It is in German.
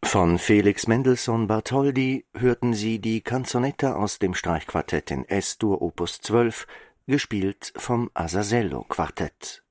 Von Felix Mendelssohn Bartholdy hörten Sie die Canzonetta aus dem Streichquartett in Es-Dur Opus 12, gespielt vom Asasello-Quartett.